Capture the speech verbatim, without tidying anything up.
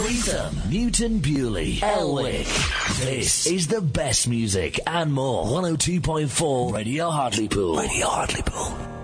Rhythm, Newton Bewley, Elwick. This is the best music and more. one oh two point four Radio Hartlepool. Radio Hartlepool.